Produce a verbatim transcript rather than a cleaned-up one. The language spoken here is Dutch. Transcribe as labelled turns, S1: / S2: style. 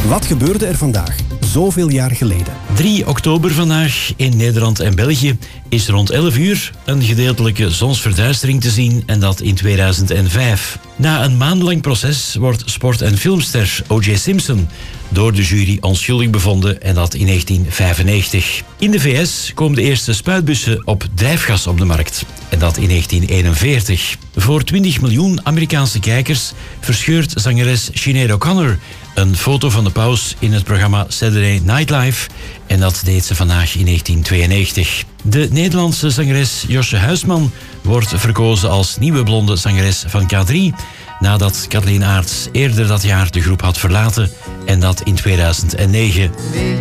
S1: Wat gebeurde er vandaag, zoveel jaar geleden?
S2: drie oktober vandaag in Nederland en België is rond elf uur een gedeeltelijke zonsverduistering te zien en dat in tweeduizend vijf. Na een maandenlang proces wordt sport- en filmster O J Simpson door de jury onschuldig bevonden en dat in negentien vijfennegentig. In de V S komen de eerste spuitbussen op drijfgas op de markt en dat in negentien eenenveertig. Voor twintig miljoen Amerikaanse kijkers verscheurt zangeres Sinead O'Connor een foto van de paus in het programma Saturday Night Live en dat deed ze vandaag in negentien tweeënnegentig. De Nederlandse zangeres Josje Huisman wordt verkozen als nieuwe blonde zangeres van K drie nadat Kathleen Aerts eerder dat jaar de groep had verlaten en dat in tweeduizend negen.